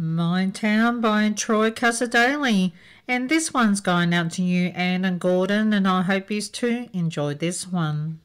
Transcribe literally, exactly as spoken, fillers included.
My Town by Troy Cassar-Daley. And this one's going out to you, Anne and Gordon, and I hope you too enjoyed this one.